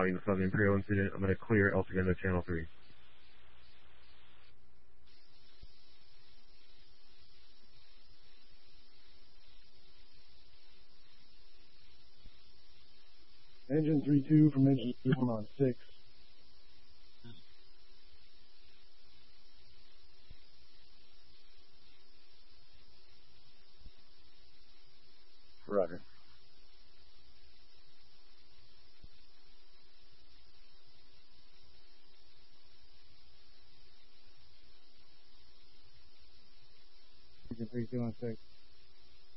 rerouting the Southern Imperial incident. I'm going to clear El Segundo Channel 3. Engine 3-2 from engine 1 on 6. Roger. Engine 3-2 on 6.